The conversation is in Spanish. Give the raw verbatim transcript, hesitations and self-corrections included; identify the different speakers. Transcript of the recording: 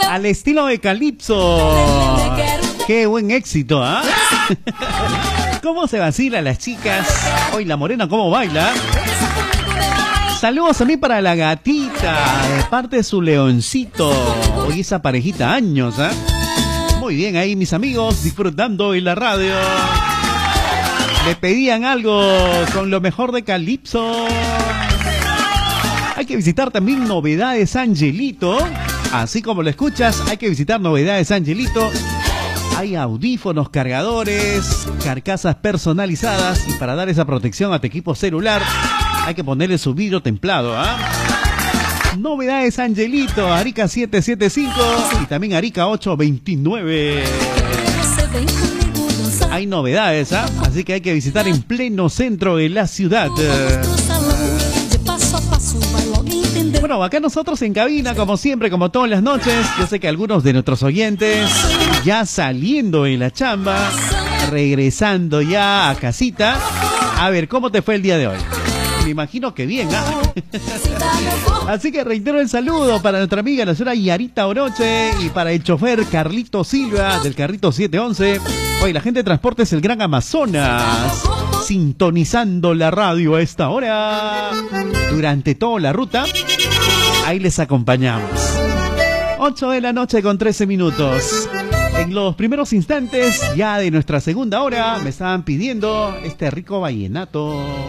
Speaker 1: Al estilo de Calypso. Qué buen éxito, ¿ah? ¿eh? ¿Cómo se vacila las chicas? Hoy la morena, ¿cómo baila? Saludos también para la gatita, de parte de su leoncito. Hoy esa parejita años, ¿ah? ¿eh? Muy bien, ahí mis amigos, disfrutando en la radio. Le pedían algo con lo mejor de Calypso. Hay que visitar también Novedades Angelito. Así como lo escuchas, hay que visitar Novedades Angelito. Hay audífonos, cargadores, carcasas personalizadas. Y para dar esa protección a tu equipo celular, hay que ponerle su vidrio templado, ¿ah? ¿eh? Novedades Angelito, Arica siete siete cinco y también Arica ocho veintinueve. Hay novedades, ¿ah? ¿eh? Así que hay que visitar en pleno centro de la ciudad. Bueno, acá nosotros en cabina, como siempre, como todas las noches. Yo sé que algunos de nuestros oyentes ya saliendo de la chamba, regresando ya a casita. A ver, ¿cómo te fue el día de hoy? Me imagino que bien, ¿ah? ¿eh? Así que reitero el saludo para nuestra amiga la señora Yarita Oroche y para el chofer Carlito Silva del carrito siete once. Hoy la gente de Transportes El Gran Amazonas, sintonizando la radio a esta hora. Durante toda la ruta, ahí les acompañamos. ocho de la noche con trece minutos. En los primeros instantes ya de nuestra segunda hora me estaban pidiendo este rico vallenato.